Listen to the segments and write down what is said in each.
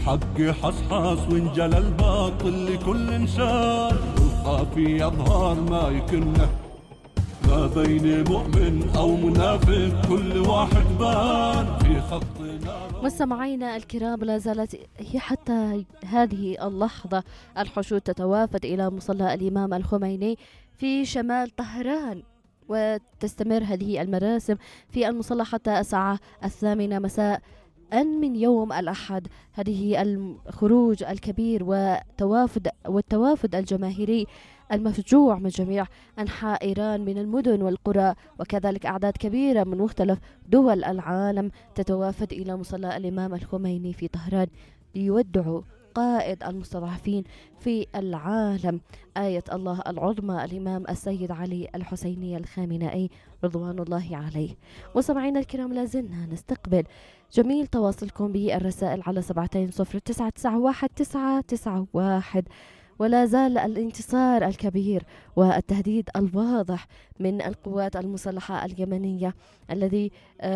الحق حصحص وانجلى الباطل لكل إنسان، والخافي يظهر ما يكنه ما بين مؤمن أو منافق، كل واحد بان في خط نار. مستمعينا الكرام، لا زالت هي حتى هذه اللحظة الحشود تتوافد إلى مصلى الإمام الخميني في شمال طهران، وتستمر هذه المراسم في المصلى حتى الساعة 8 مساء من يوم الأحد. هذه الخروج الكبير والتوافد الجماهيري المفجوع من جميع أنحاء إيران من المدن والقرى، وكذلك أعداد كبيرة من مختلف دول العالم تتوافد إلى مصلى الإمام الخميني في طهران ليودعوا قائد المستضعفين في العالم، آية الله العظمى الإمام السيد علي الحسيني الخامنئي رضوان الله عليه. مستمعينا الكرام، لازلنا نستقبل جميل تواصلكم بالرسائل على 7209991 ولا زال الانتصار الكبير والتهديد الواضح من القوات المسلحة اليمنية الذي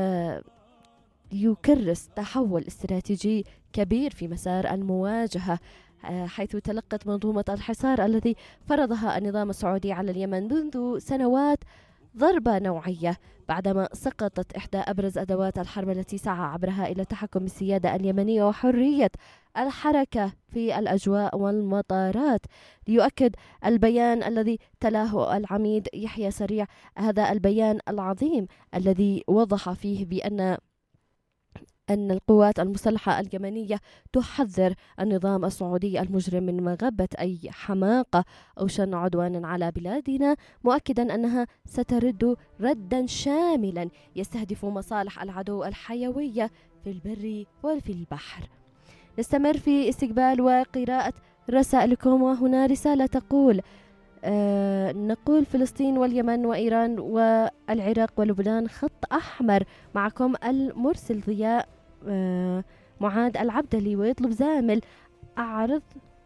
يكرس تحول استراتيجي كبير في مسار المواجهة، حيث تلقت منظومة الحصار الذي فرضها النظام السعودي على اليمن منذ سنوات ضربة نوعية بعدما سقطت إحدى أبرز أدوات الحرب التي سعى عبرها إلى تحكم السيادة اليمنية وحرية الحركة في الأجواء والمطارات. ليؤكد البيان الذي تلاه العميد يحيى سريع هذا البيان العظيم الذي وضح فيه بأن القوات المسلحة اليمنية تحذر النظام السعودي المجرم من مغبة أي حماقة أو شن عدوان على بلادنا، مؤكدا أنها سترد ردا شاملا يستهدف مصالح العدو الحيوية في البر وفي البحر. نستمر في استقبال وقراءة رسائلكم، وهنا رسالة تقول نقول فلسطين واليمن وإيران والعراق ولبنان خط أحمر. معكم المرسل ضياء معاد العبدلي، ويطلب زامل أعرض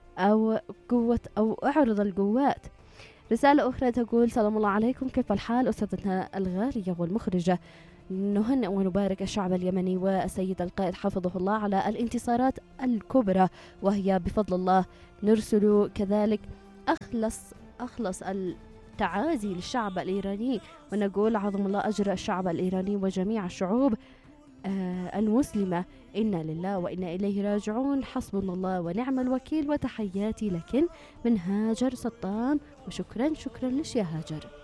أعرض القوات. رسالة أخرى تقول سلام الله عليكم، كيف الحال أستاذتنا الغالية والمخرجة؟ نهنئ ونبارك الشعب اليمني والسيد القائد حفظه الله على الانتصارات الكبرى، وهي بفضل الله. نرسل كذلك أخلص التعازي للشعب الإيراني، ونقول عظم الله أجر الشعب الإيراني وجميع الشعوب المسلمة، إنا لله وإنا إليه راجعون، حسبنا الله ونعم الوكيل، وتحياتي لكن من هاجر سطام. وشكرا لك يا هاجر.